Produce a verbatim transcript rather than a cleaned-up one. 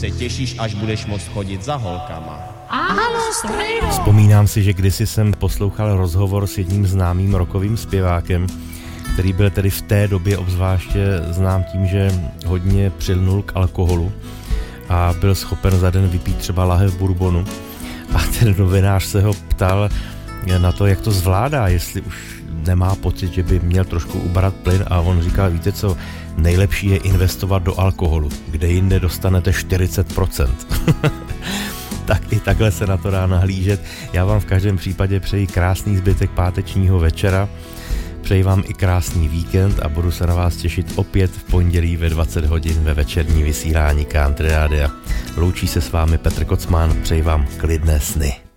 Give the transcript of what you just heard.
se těšíš, až budeš moct chodit za holkama? Vzpomínám si, že kdysi jsem poslouchal rozhovor s jedním známým rockovým zpěvákem, který byl tedy v té době obzvláště znám tím, že hodně přilnul k alkoholu a byl schopen za den vypít třeba lahev bourbonu. A ten novinář se ho ptal na to, jak to zvládá, jestli už nemá pocit, že by měl trošku ubrat plyn, a on říkal, víte co, nejlepší je investovat do alkoholu, kde jinde dostanete čtyřicet procent. Tak i takhle se na to dá nahlížet. Já vám v každém případě přeji krásný zbytek pátečního večera, přeji vám i krásný víkend a budu se na vás těšit opět v pondělí ve dvacet hodin ve večerní vysílání Country Rádia. Loučí se s vámi Petr Kocman, přeji vám klidné sny.